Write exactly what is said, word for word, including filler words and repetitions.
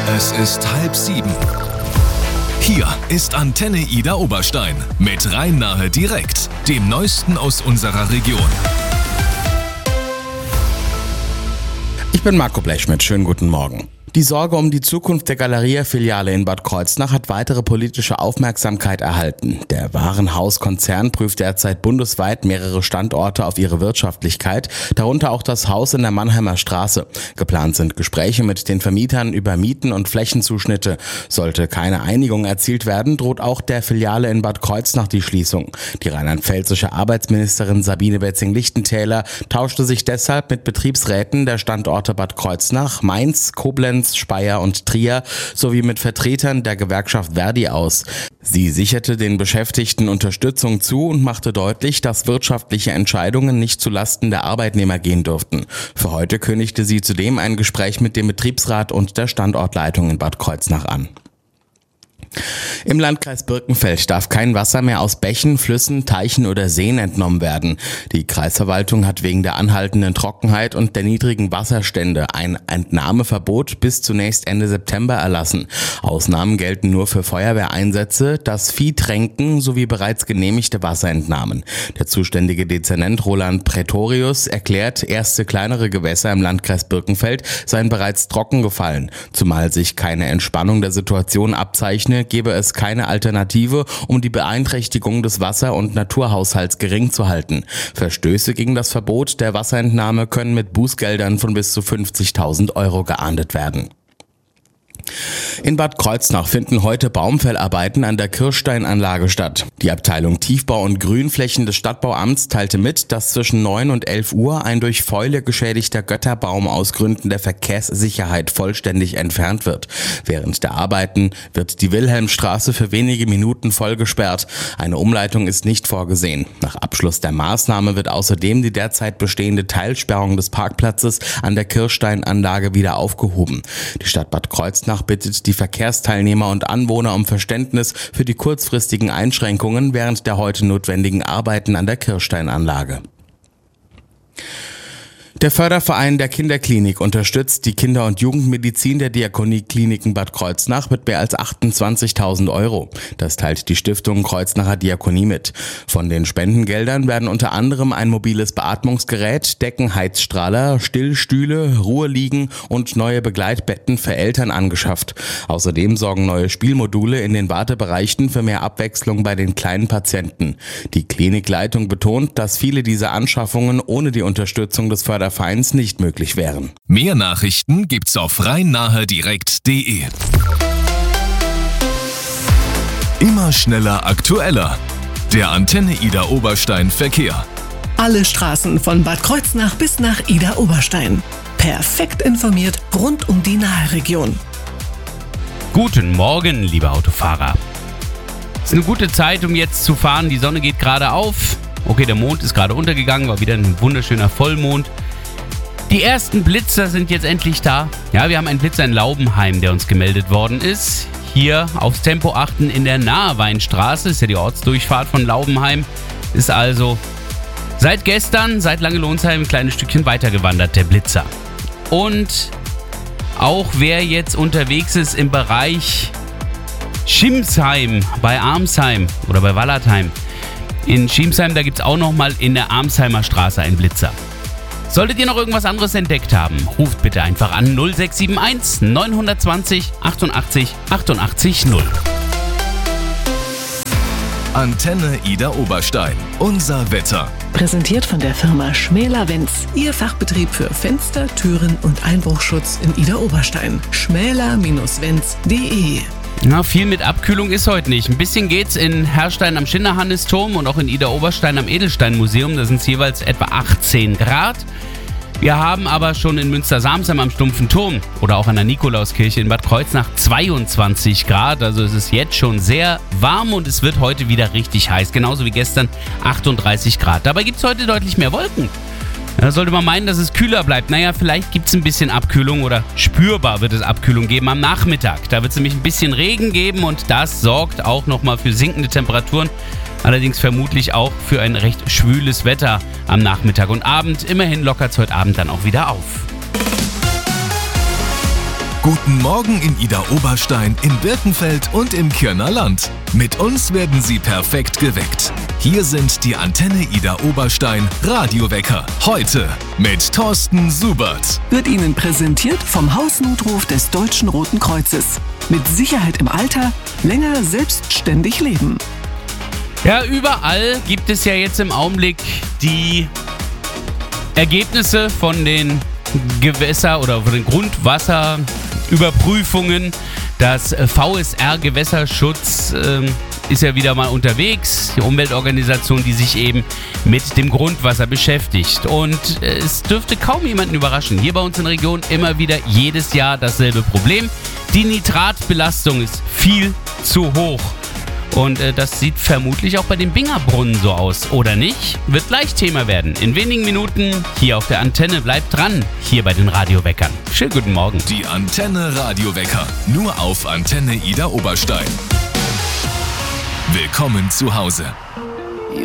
Es ist halb sieben. Hier ist Antenne Ida Oberstein mit Rhein-Nahe direkt, dem Neuesten aus unserer Region. Ich bin Marco Blechschmidt, schönen guten Morgen. Die Sorge um die Zukunft der Galeria-Filiale in Bad Kreuznach hat weitere politische Aufmerksamkeit erhalten. Der Warenhauskonzern prüft derzeit bundesweit mehrere Standorte auf ihre Wirtschaftlichkeit, darunter auch das Haus in der Mannheimer Straße. Geplant sind Gespräche mit den Vermietern über Mieten und Flächenzuschnitte. Sollte keine Einigung erzielt werden, droht auch der Filiale in Bad Kreuznach die Schließung. Die rheinland-pfälzische Arbeitsministerin Sabine Betzing-Lichtentäler tauschte sich deshalb mit Betriebsräten der Standorte Bad Kreuznach, Mainz, Koblenz, Speyer und Trier sowie mit Vertretern der Gewerkschaft Verdi aus. Sie sicherte den Beschäftigten Unterstützung zu und machte deutlich, dass wirtschaftliche Entscheidungen nicht zulasten der Arbeitnehmer gehen dürften. Für heute kündigte sie zudem ein Gespräch mit dem Betriebsrat und der Standortleitung in Bad Kreuznach an. Im Landkreis Birkenfeld darf kein Wasser mehr aus Bächen, Flüssen, Teichen oder Seen entnommen werden. Die Kreisverwaltung hat wegen der anhaltenden Trockenheit und der niedrigen Wasserstände ein Entnahmeverbot bis zunächst Ende September erlassen. Ausnahmen gelten nur für Feuerwehreinsätze, das Viehtränken sowie bereits genehmigte Wasserentnahmen. Der zuständige Dezernent Roland Pretorius erklärt, erste kleinere Gewässer im Landkreis Birkenfeld seien bereits trocken gefallen. Zumal sich keine Entspannung der Situation abzeichne, gebe es keine Alternative, um die Beeinträchtigung des Wasser- und Naturhaushalts gering zu halten. Verstöße gegen das Verbot der Wasserentnahme können mit Bußgeldern von bis zu fünfzigtausend Euro geahndet werden. In Bad Kreuznach finden heute Baumfellarbeiten an der Kirschsteinanlage statt. Die Abteilung Tiefbau und Grünflächen des Stadtbauamts teilte mit, dass zwischen neun und elf Uhr ein durch Fäule geschädigter Götterbaum aus Gründen der Verkehrssicherheit vollständig entfernt wird. Während der Arbeiten wird die Wilhelmstraße für wenige Minuten voll gesperrt. Eine Umleitung ist nicht vorgesehen. Nach Abschluss der Maßnahme wird außerdem die derzeit bestehende Teilsperrung des Parkplatzes an der Kirschsteinanlage wieder aufgehoben. Die Stadt Bad Kreuznach bittet die Verkehrsteilnehmer und Anwohner um Verständnis für die kurzfristigen Einschränkungen während der heute notwendigen Arbeiten an der Kirschsteinanlage. Der Förderverein der Kinderklinik unterstützt die Kinder- und Jugendmedizin der Diakoniekliniken Bad Kreuznach mit mehr als achtundzwanzigtausend Euro. Das teilt die Stiftung Kreuznacher Diakonie mit. Von den Spendengeldern werden unter anderem ein mobiles Beatmungsgerät, Deckenheizstrahler, Stillstühle, Ruheliegen und neue Begleitbetten für Eltern angeschafft. Außerdem sorgen neue Spielmodule in den Wartebereichen für mehr Abwechslung bei den kleinen Patienten. Die Klinikleitung betont, dass viele dieser Anschaffungen ohne die Unterstützung des Fördervereins Vereins nicht möglich wären. Mehr Nachrichten gibt's auf rhein-nahe direkt punkt de. Immer schneller, aktueller. Der Antenne Ida Oberstein Verkehr. Alle Straßen von Bad Kreuznach bis nach Ida Oberstein. Perfekt informiert rund um die Naheregion. Guten Morgen, liebe Autofahrer. Es ist eine gute Zeit, um jetzt zu fahren. Die Sonne geht gerade auf. Okay, der Mond ist gerade untergegangen, war wieder ein wunderschöner Vollmond. Die ersten Blitzer sind jetzt endlich da. Ja, wir haben einen Blitzer in Laubenheim, der uns gemeldet worden ist. Hier aufs Tempo achten in der Naheweinstraße, ist ja die Ortsdurchfahrt von Laubenheim. Ist also seit gestern, seit Langelohnsheim, ein kleines Stückchen weitergewandert, der Blitzer. Und auch wer jetzt unterwegs ist im Bereich Schimsheim, bei Armsheim oder bei Wallertheim. In Schimsheim, da gibt es auch nochmal in der Armsheimer Straße einen Blitzer. Solltet ihr noch irgendwas anderes entdeckt haben, ruft bitte einfach an null sechs sieben eins neun zwei null achtundachtzig achtundachtzig null. Antenne Ida Oberstein. Unser Wetter. Präsentiert von der Firma Schmäler-Wenz. Ihr Fachbetrieb für Fenster, Türen und Einbruchschutz in Ida Oberstein. schmäler Wenz punkt de. Na, viel mit Abkühlung ist heute nicht. Ein bisschen geht's in Herrstein am Schinderhannesturm und auch in Ida Oberstein am Edelsteinmuseum. Da sind es jeweils etwa achtzehn Grad. Wir haben aber schon in Münster-Samsheim am Stumpfen Turm oder auch an der Nikolauskirche in Bad Kreuznach zweiundzwanzig Grad. Also es ist jetzt schon sehr warm und es wird heute wieder richtig heiß. Genauso wie gestern achtunddreißig Grad. Dabei gibt es heute deutlich mehr Wolken. Da sollte man meinen, dass es kühler bleibt. Naja, vielleicht gibt es ein bisschen Abkühlung oder spürbar wird es Abkühlung geben am Nachmittag. Da wird es nämlich ein bisschen Regen geben und das sorgt auch nochmal für sinkende Temperaturen. Allerdings vermutlich auch für ein recht schwüles Wetter am Nachmittag und Abend. Immerhin lockert es heute Abend dann auch wieder auf. Guten Morgen in Idar-Oberstein, in Birkenfeld und im Kirner Land. Mit uns werden Sie perfekt geweckt. Hier sind die Antenne Idar-Oberstein Radiowecker. Heute mit Thorsten Subert. Wird Ihnen präsentiert vom Hausnotruf des Deutschen Roten Kreuzes. Mit Sicherheit im Alter, länger selbstständig leben. Ja, überall gibt es ja jetzt im Augenblick die Ergebnisse von den Gewässer- oder von den Grundwasserüberprüfungen. Das V S R Gewässerschutz äh, ist ja wieder mal unterwegs. Die Umweltorganisation, die sich eben mit dem Grundwasser beschäftigt. Und äh, es dürfte kaum jemanden überraschen. Hier bei uns in der Region immer wieder jedes Jahr dasselbe Problem. Die Nitratbelastung ist viel zu hoch. Und äh, das sieht vermutlich auch bei den Bingerbrunnen so aus, oder nicht? Wird gleich Thema werden. In wenigen Minuten hier auf der Antenne. Bleibt dran, hier bei den Radioweckern. Schönen guten Morgen. Die Antenne Radiowecker, nur auf Antenne Idar-Oberstein. Willkommen zu Hause.